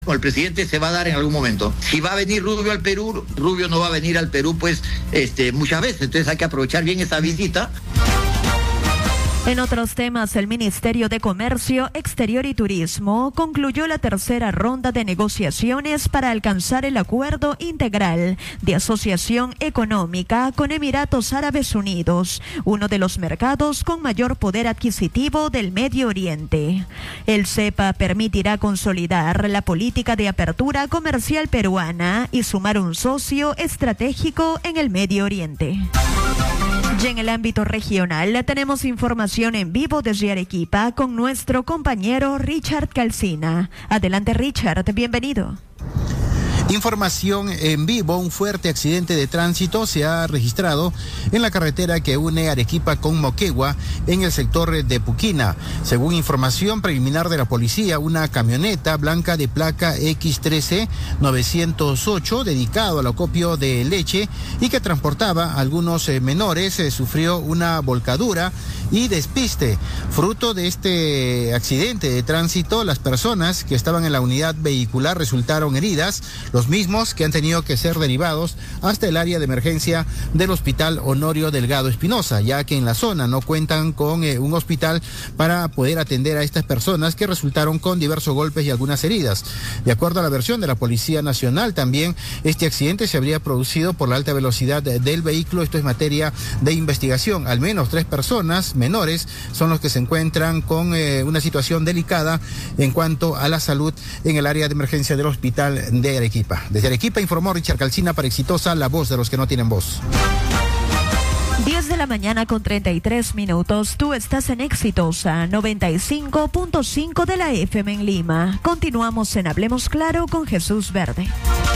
con el presidente se va a dar en algún momento. Si va a venir Rubio al Perú, Rubio no va a venir al Perú pues muchas veces, entonces hay que aprovechar bien esa visita. En otros temas, el Ministerio de Comercio Exterior y Turismo concluyó la tercera ronda de negociaciones para alcanzar el acuerdo integral de asociación económica con Emiratos Árabes Unidos, uno de los mercados con mayor poder adquisitivo del Medio Oriente. El CEPA permitirá consolidar la política de apertura comercial peruana y sumar un socio estratégico en el Medio Oriente. Y en el ámbito regional tenemos información en vivo desde Arequipa con nuestro compañero Richard Calcina. Adelante Richard, bienvenido. Información en vivo, un fuerte accidente de tránsito se ha registrado en la carretera que une Arequipa con Moquegua en el sector de Puquina. Según información preliminar de la policía, una camioneta blanca de placa X13 908 dedicado al acopio de leche y que transportaba a algunos menores sufrió una volcadura y despiste. Fruto de este accidente de tránsito, las personas que estaban en la unidad vehicular resultaron heridas, los mismos que han tenido que ser derivados hasta el área de emergencia del Hospital Honorio Delgado Espinosa, ya que en la zona no cuentan con un hospital para poder atender a estas personas que resultaron con diversos golpes y algunas heridas. De acuerdo a la versión de la Policía Nacional, también este accidente se habría producido por la alta velocidad del vehículo. Esto es materia de investigación. Al menos 3 personas menores son los que se encuentran con una situación delicada en cuanto a la salud en el área de emergencia del Hospital de Arequipa. Desde Arequipa informó Richard Calcina para Exitosa, la voz de los que no tienen voz. 10 de la mañana con 33 minutos. Tú estás en Exitosa 95.5 de la FM en Lima. Continuamos en Hablemos Claro con Jesús Verde.